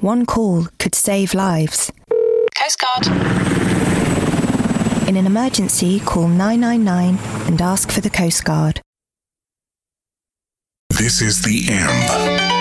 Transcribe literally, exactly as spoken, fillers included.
One call could save lives. Coast Guard. In an emergency, call nine nine nine and ask for the Coast Guard. This is The Amp.